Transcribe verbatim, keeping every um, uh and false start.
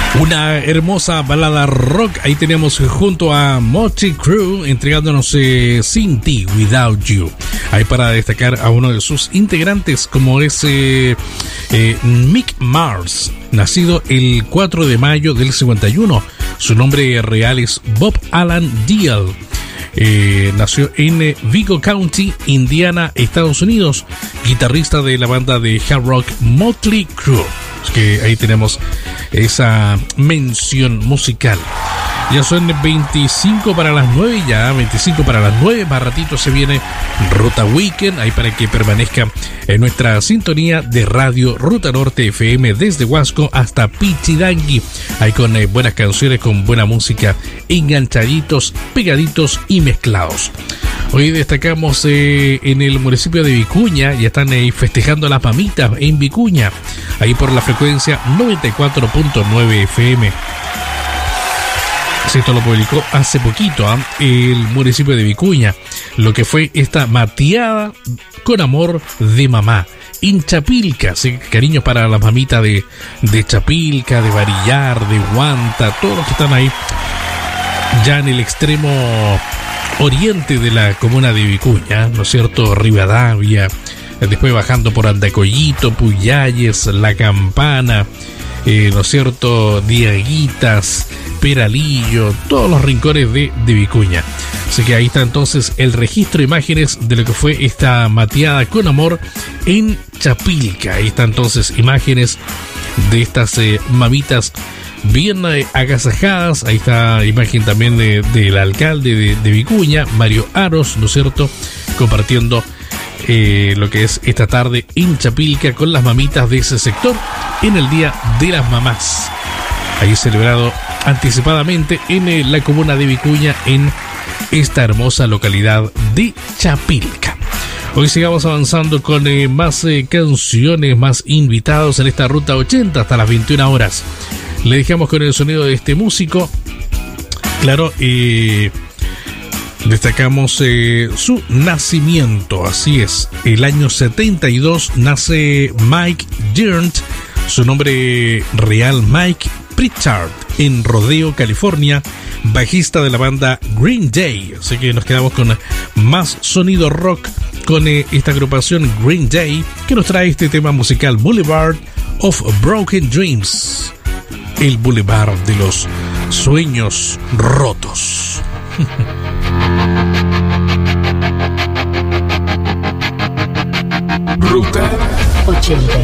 Una hermosa balada rock. Ahí tenemos junto a Motley Crue entregándonos eh, Sin Ti, Without You. Ahí para destacar a uno de sus integrantes, como es eh, eh, Mick Mars, nacido el cuatro de mayo del cincuenta y uno. Su nombre real es Bob Alan Deal. Eh, nació en eh, Vigo County, Indiana, Estados Unidos. Guitarrista de la banda de hard rock Motley Crue. Que ahí tenemos esa mención musical. Ya son veinticinco para las nueve, ya veinticinco para las nueve, más ratito se viene Ruta Weekend, ahí para que permanezca en nuestra sintonía de radio Ruta Norte F M desde Huasco hasta Pichidangui, ahí con eh, buenas canciones, con buena música, enganchaditos, pegaditos y mezclados. Hoy destacamos eh, en el municipio de Vicuña, ya están eh, festejando las mamitas en Vicuña, ahí por la frecuencia noventa y cuatro punto nueve F M. Esto lo publicó hace poquito ¿eh? el municipio de Vicuña, lo que fue esta mateada con amor de mamá en Chapilca, ¿sí? Cariños para las mamitas de, de Chapilca, de Varillar, de Huanta, todos los que están ahí ya en el extremo oriente de la comuna de Vicuña, ¿no es cierto? Rivadavia, después bajando por Andacoyito, Puyalles, La Campana, eh, ¿no es cierto? Diaguitas, Peralillo, todos los rincones de, de Vicuña. Así que ahí está entonces el registro de imágenes de lo que fue esta mateada con amor en Chapilca. Ahí está entonces imágenes de estas eh, mamitas bien eh, agasajadas. Ahí está imagen también de, del alcalde de, de Vicuña, Mario Aros, ¿no es cierto? Compartiendo eh, lo que es esta tarde en Chapilca con las mamitas de ese sector en el Día de las Mamás. Ahí celebrado anticipadamente en la comuna de Vicuña, en esta hermosa localidad de Chapilca. Hoy sigamos avanzando con eh, más eh, canciones, más invitados en esta Ruta ochenta hasta las veintiuna horas. Le dejamos con el sonido de este músico. Claro, eh, destacamos eh, su nacimiento, así es. El año setenta y dos nace Mike Dirnt, su nombre real Mike Pritchard, en Rodeo, California, bajista de la banda Green Day. Así que nos quedamos con más sonido rock con eh, esta agrupación Green Day, que nos trae este tema musical Boulevard of Broken Dreams, el Boulevard de los Sueños Rotos. Ruta ochenta.